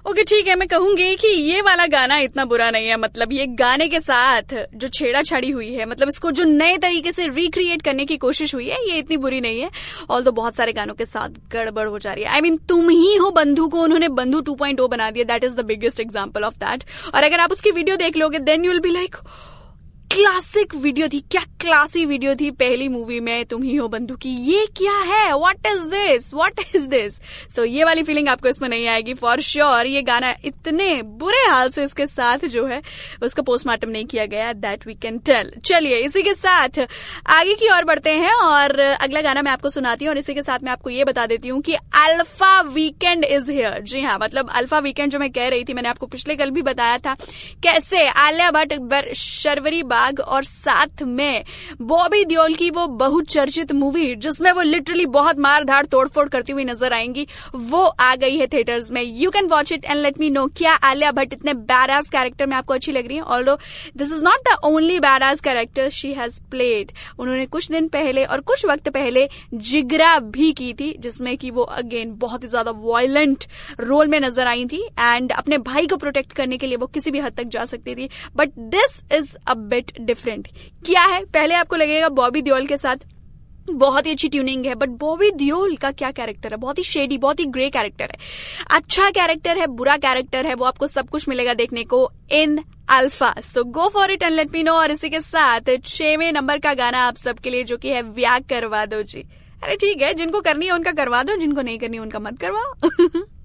Okay ठीक है, मैं कहूंगी कि ये वाला गाना इतना बुरा नहीं है। मतलब ये गाने के साथ जो छेड़ाछाड़ी हुई है, मतलब इसको जो नए तरीके से रिक्रिएट करने की कोशिश हुई है, ये इतनी बुरी नहीं है। ऑल्दो बहुत सारे गानों के साथ गड़बड़ हो जा रही है। आई मीन तुम ही हो बंधु को उन्होंने बंधु 2.0 बना दिया। That is the biggest example of that. और अगर आप उसकी वीडियो देख लोगे then you will be like classic video थी, क्या क्लासी वीडियो थी पहली मूवी में तुम ही हो बंधु की। ये क्या है, what is this, what is this. सो ये वाली फीलिंग आपको इसमें नहीं आएगी फॉर श्योर। ये गाना इतने बुरे हाल से इसके साथ जो है उसका पोस्टमार्टम नहीं किया गया, दैट वी कैन टेल। चलिए इसी के साथ आगे की ओर बढ़ते हैं और अगला गाना मैं आपको सुनाती हूँ। और इसी के साथ मैं आपको ये बता देती हूँ कि अल्फा वीकेंड इज हियर। जी हाँ, मतलब अल्फा वीकेंड जो मैं कह रही थी, मैंने आपको पिछले कल भी बताया था कैसे आलिया भट्ट, शर्वरी और साथ में बॉबी देओल की वो बहुचर्चित मूवी जिसमें वो लिटरली बहुत मार-धाड़ तोड़फोड़ करती हुई नजर आएंगी, वो आ गई है थिएटर्स में। You can watch it and let me know क्या आलिया भट्ट इतने बैडएस कैरेक्टर में आपको अच्छी लग रही है। Although this is not the only badass character she has played. उन्होंने कुछ दिन पहले और कुछ वक्त पहले जिगरा भी की थी, जिसमें कि वो अगेन बहुत ही ज्यादा वॉयलेंट रोल में नजर आई थी एंड अपने भाई को प्रोटेक्ट करने के लिए वो किसी भी हद तक जा सकती थी। But this is a bit different. क्या है, पहले आपको लगेगा बॉबी देओल के साथ बहुत ही अच्छी ट्यूनिंग है, बट बॉबी देओल का क्या कैरेक्टर है, बहुत ही शेडी, बहुत ही ग्रे कैरेक्टर है। अच्छा कैरेक्टर है, बुरा कैरेक्टर है, वो आपको सब कुछ मिलेगा देखने को इन alpha. So go for it and let me know. और इसी के साथ 6वें नंबर का गाना आप सबके लिए जो कि है व्याह करवा दो जी। अरे ठीक है, जिनको करनी है उनका करवा दो, जिनको नहीं करनी उनका मत करवाओ।